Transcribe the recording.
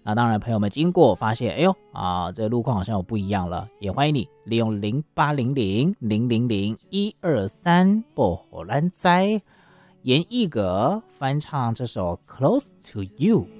那当然朋友们经过发现，哎呦这个路况好像有不一样了，也欢迎你利用0800-000-123报给咱知。严艺格翻唱这首 Close to You。